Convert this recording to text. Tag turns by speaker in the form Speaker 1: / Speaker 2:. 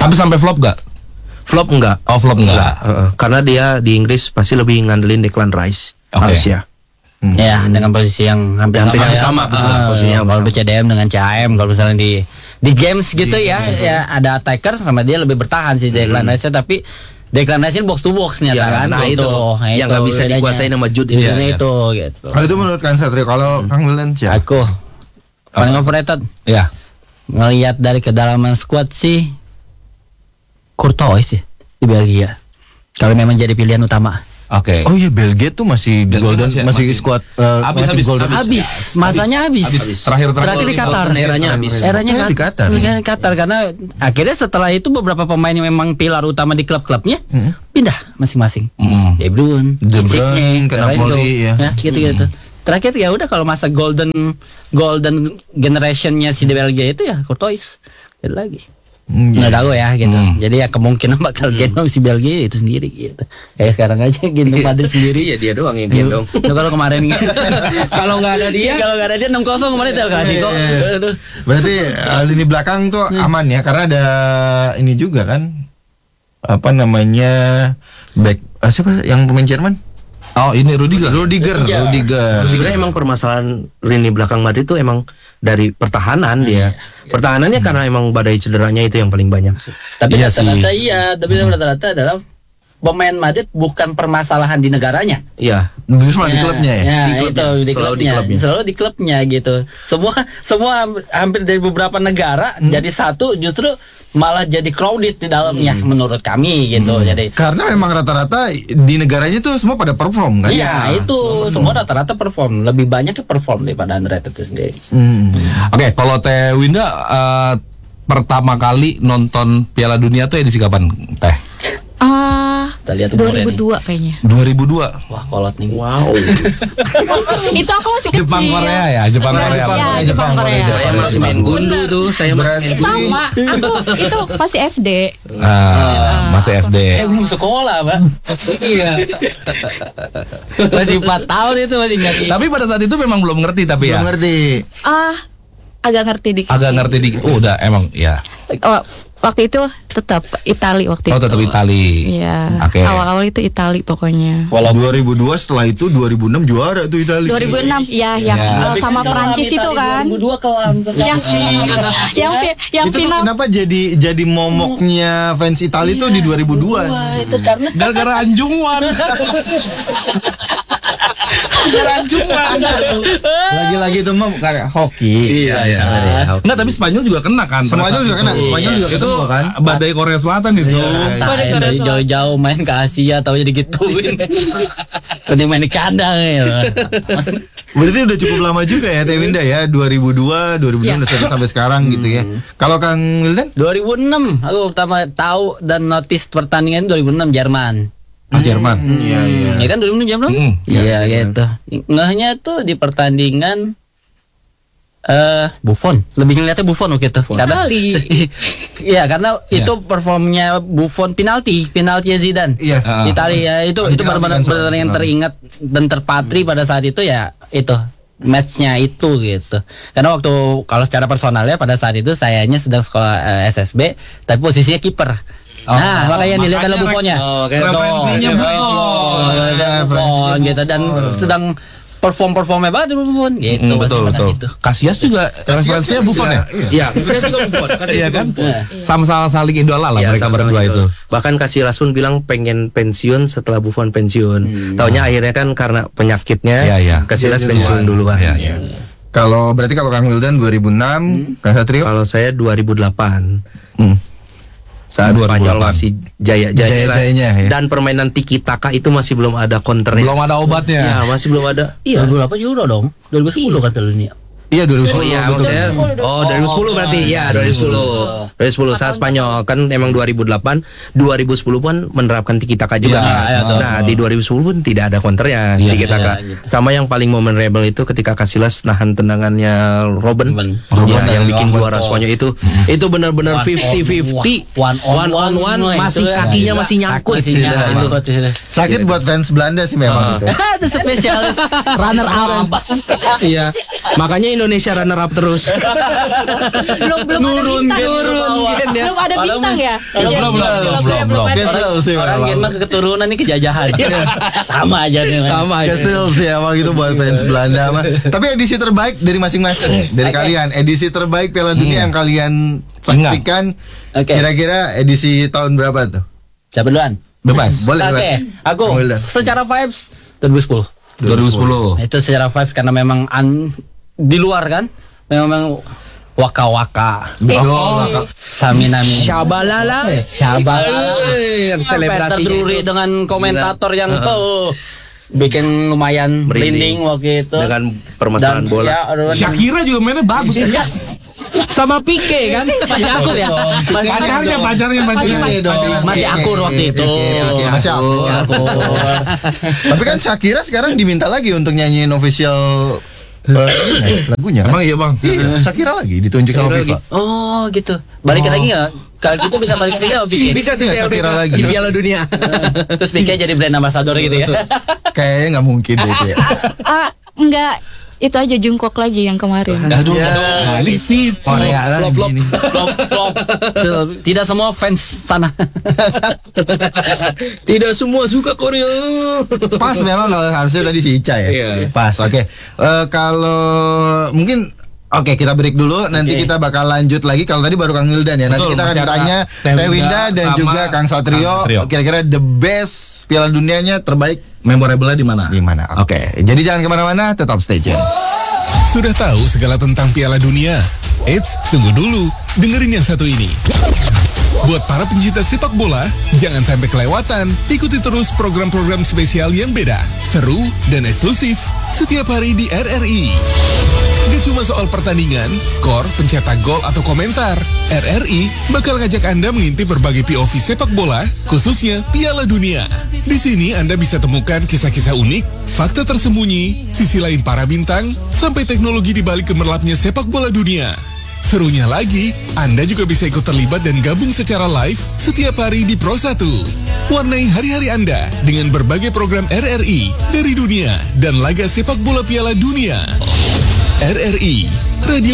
Speaker 1: Tapi sampai flop gak?
Speaker 2: Flop enggak.
Speaker 1: Oh, flop enggak.
Speaker 2: Karena dia di Inggris pasti lebih ngandelin Declan Rice. Harusnya.
Speaker 3: Ya, dengan posisi yang hampir
Speaker 2: sama.
Speaker 3: Posisinya kalau CDM dengan CAM, kalau misalnya di games gitu ya ada attacker sama dia lebih bertahan sih Declan Rice, tapi Declan Rice box to box nya kan.
Speaker 2: Nah itu yang nggak bisa dikuasain sama Jude
Speaker 3: itu gitu.
Speaker 4: Kalau itu menurut Kang Satrio, kalau Kang Wildan siapa?
Speaker 3: Aku paling overrated.
Speaker 1: Ya.
Speaker 3: Ngelihat dari kedalaman squad sih Courtois sih di Belgia. Kalau memang jadi pilihan utama.
Speaker 1: Oke.
Speaker 4: Oh iya, Belgia tuh masih golden, masih squad
Speaker 1: habis.
Speaker 3: Masanya habis.
Speaker 1: Terakhir
Speaker 3: di Qatar.
Speaker 2: Eranya habis.
Speaker 3: Eranya
Speaker 4: di Qatar.
Speaker 3: Di Qatar karena akhirnya setelah itu beberapa pemain yang memang pilar utama di klub-klubnya pindah masing-masing. De Bruyne,
Speaker 4: ke Napoli ya.
Speaker 3: Gitu-gitu. Terakhir ya udah kalau masa golden generationnya si Belgia itu ya Courtois. Gitu lagi. Nggak tahu ya gitu. Jadi ya kemungkinan bakal gendong si Belgia itu sendiri gitu. Kayak sekarang aja gendong Madrid sendiri.
Speaker 2: Ya dia doang yang gendong.
Speaker 3: Kalau kemarin gitu.
Speaker 2: Kalau nggak ada dia
Speaker 3: 6-0 kemarin El Clasico.
Speaker 4: Berarti lini belakang tuh aman ya, karena ada ini juga kan, apa namanya, back siapa yang pemain Jerman?
Speaker 1: Oh ini Rudiger.
Speaker 2: Sebenarnya emang permasalahan lini belakang Madrid itu emang dari pertahanan dia. Pertahanannya karena emang badai cederanya itu yang paling banyak.
Speaker 3: Tapi rata-rata adalah pemain Madrid bukan permasalahan di negaranya.
Speaker 2: Iya.
Speaker 4: Justru di klubnya ya.
Speaker 3: Selalu di klubnya gitu. Semua hampir dari beberapa negara jadi satu, justru malah jadi crowded di dalamnya menurut kami gitu. Jadi
Speaker 4: karena memang rata-rata di negaranya tuh semua pada perform kan?
Speaker 3: Iya, itu semua rata-rata perform, lebih banyak perform daripada underrated itu sendiri.
Speaker 1: Oke, kalau Teh Winda pertama kali nonton Piala Dunia tuh edisi kapan, Teh?
Speaker 3: Kita lihat
Speaker 5: 2002 kayaknya.
Speaker 1: 2002.
Speaker 3: Wah, kolot nih.
Speaker 2: Wow.
Speaker 5: Itu aku masih kecil.
Speaker 1: Jepang Korea ya, Jepang Korea.
Speaker 5: Jepang Korea.
Speaker 2: Saya masih main gundu tuh,
Speaker 5: Sama, aku itu masih SD.
Speaker 1: Masih SD.
Speaker 3: Saya belum sekolah, Pak. Iya. Masih 4 tahun itu masih ngerti.
Speaker 1: Tapi pada saat itu memang belum ngerti tapi ya.
Speaker 4: Belum ngerti.
Speaker 5: Agak ngerti dikit.
Speaker 1: Udah emang ya.
Speaker 5: Waktu itu tetap Itali waktu itu.
Speaker 1: Oh, tetap Itali.
Speaker 5: Iya.
Speaker 1: Oke.
Speaker 5: Awal-awal itu Itali pokoknya.
Speaker 4: 2002, setelah itu 2006 juara tuh Itali.
Speaker 5: 2006 ya yang sama Perancis itu kan.
Speaker 3: 2002 kelam.
Speaker 5: Yang
Speaker 4: itu
Speaker 5: final.
Speaker 4: tuh kenapa jadi momoknya fans Itali tuh di 2002?
Speaker 3: Itu karena
Speaker 1: Gara-gara Anjungan.
Speaker 4: Lagi-lagi itu mah bukan hoki.
Speaker 1: Iya. Enggak, tapi Spanyol juga kena kan.
Speaker 4: Spanyol juga kena. Spanyol juga
Speaker 1: itu
Speaker 4: ketemu kan.
Speaker 1: badai Korea Selatan itu.
Speaker 3: dari jauh-jauh main ke Asia atau jadi gituin. Ini main di kandang ya.
Speaker 4: Berarti udah cukup lama juga ya Teh Winda ya, 2002, 2006 sampai sekarang gitu ya. Kalau Kang Wildan?
Speaker 3: 2006 aku pertama tahu dan notice pertandingan 2006 Jerman.
Speaker 1: Jerman.
Speaker 4: Iya.
Speaker 3: Ya kan 2006 Jerman? Iya gitu. Ngehnya tuh di pertandingan Buffon, lebih ngeliatnya Buffon waktu itu. Karena iya, karena itu performnya Buffon penalti Zidane.
Speaker 4: Iya.
Speaker 3: Italia itu benar-benar yang teringat dan terpatri pada saat itu ya itu matchnya itu gitu. Karena waktu kalau secara personalnya pada saat itu sayanya sedang sekolah SSB tapi posisinya kiper. Makanya dilihat adalah Buffonnya.
Speaker 1: Referensinya
Speaker 3: Buffon gitu dan sedang performnya banget Buffon gitu.
Speaker 1: Betul. Casillas juga referensinya Buffon ya?
Speaker 2: Iya, saya juga Buffon.
Speaker 1: Iya kan? Sama-sama saling idola lah mereka berdua itu.
Speaker 2: Bahkan Casillas pun bilang pengen pensiun setelah Buffon pensiun. Taunya akhirnya kan karena penyakitnya Casillas pensiun duluan.
Speaker 4: Kalau Kang Wildan 2006, Kang Satrio?
Speaker 2: Kalau saya 2008. Saat
Speaker 1: 2008.
Speaker 2: Spanyol masih
Speaker 4: jaya-jayanya ya.
Speaker 2: Dan permainan tiki taka itu masih belum ada counternya.
Speaker 1: Belum ada obatnya.
Speaker 2: Ya, masih belum ada.
Speaker 3: Iya. 2008 Euro dong. 2010 kan dunia.
Speaker 4: Iya 2010.
Speaker 2: Oh iya, maksudnya 2010 berarti. Iya, 2010 saat Spanyol kan emang 2008, 2010 pun menerapkan tiki taka juga. Nah, di 2010 pun tidak ada counternya tiki taka. Sama yang paling memorable itu ketika Casillas nahan tendangannya Robben yang bikin juara Spanyol itu. Itu benar-benar 50-50. One on one, masih kakinya masih nyangkut.
Speaker 4: Sakit buat fans Belanda sih memang itu.
Speaker 3: Itu spesialis runner up.
Speaker 2: Iya. Makanya Indonesia runner up terus.
Speaker 5: belum
Speaker 2: Nurun
Speaker 5: ada Belum ada bintang ya?
Speaker 1: Belum.
Speaker 4: Kesel sih
Speaker 3: Orang
Speaker 4: memang.
Speaker 3: Denmark keturunan ini kejajahan. Sama aja nih.
Speaker 2: Sama aja.
Speaker 4: Kesel sih emang itu buat fans Belanda mah. Tapi edisi terbaik dari masing-masing dari kalian. Edisi terbaik Piala Dunia yang kalian saksikan.
Speaker 3: Oke.
Speaker 4: Kira-kira edisi tahun berapa tuh?
Speaker 3: Siapa duluan?
Speaker 1: Bebas.
Speaker 4: Boleh.
Speaker 3: Oke, aku
Speaker 4: Boleh.
Speaker 3: secara vibes 2010.
Speaker 1: 2010.
Speaker 3: Itu secara vibes karena memang di luar kan, memang waka-waka, Saminami,
Speaker 2: Syabalala. Selebrasi
Speaker 3: terduri dengan komentator yang bikin lumayan merinding waktu itu
Speaker 2: dengan permasalahan
Speaker 3: Dan,
Speaker 2: bola.
Speaker 3: ya,
Speaker 1: Shakira juga mainnya bagus ya.
Speaker 2: Sama Pique kan?
Speaker 3: masih akur ya,
Speaker 1: Pacarnya.
Speaker 3: masih akur waktu itu.
Speaker 4: Masih akur. Tapi kan Shakira sekarang diminta lagi untuk nyanyiin official lagunya kan?
Speaker 1: Emang iya bang.
Speaker 4: Iya, Shakira lagi ditunjuk sama FIFA.
Speaker 3: Oh gitu. Balik lagi nggak? Kalau gitu bisa balik lagi nggak Pique?
Speaker 2: Bisa tuh
Speaker 4: Iya, Shakira lagi.
Speaker 2: di Piala Dunia.
Speaker 3: Terus Pique jadi brand ambassador gitu ya?
Speaker 4: Kayaknya nggak mungkin deh itu ya.
Speaker 5: Enggak, itu aja Jungkook lagi yang kemarin.
Speaker 4: Aduh,
Speaker 1: Ini sih
Speaker 4: Korea lagi ini.
Speaker 3: Flop. Tidak semua fans sana.
Speaker 2: Tidak semua suka Korea.
Speaker 4: Pas memang kalau harusnya tadi si Ica ya.
Speaker 2: Iya.
Speaker 4: Pas, oke. Kalau mungkin oke, kita break dulu. Nanti kita bakal lanjut lagi. Kalau tadi baru Kang Hildan ya. Nanti
Speaker 1: Betul,
Speaker 4: kita akan
Speaker 1: bicara
Speaker 4: tanya
Speaker 1: Teh
Speaker 4: Winda dan
Speaker 1: sama
Speaker 4: juga Kang Satrio.
Speaker 1: Kang Satrio.
Speaker 4: Kira-kira the best Piala Dunianya terbaik
Speaker 1: memorable di mana?
Speaker 4: di mana? Oke. Jadi jangan kemana-mana, tetap stay tune.
Speaker 6: Sudah tahu segala tentang Piala Dunia? Eits, tunggu dulu. Dengerin yang satu ini. Buat para pencinta sepak bola, jangan sampai kelewatan. Ikuti terus program-program spesial yang beda, seru, dan eksklusif setiap hari di RRI. Gak cuma soal pertandingan, skor, pencetak gol, atau komentar. RRI bakal ngajak Anda mengintip berbagai POV sepak bola, khususnya Piala Dunia. Di sini Anda bisa temukan kisah-kisah unik, fakta tersembunyi, sisi lain para bintang, sampai teknologi di balik gemerlapnya sepak bola dunia. Serunya lagi, Anda juga bisa ikut terlibat dan gabung secara live setiap hari di Pro 1. Warnai hari-hari Anda dengan berbagai program RRI dari dunia dan laga sepak bola Piala Dunia. RRI, Radio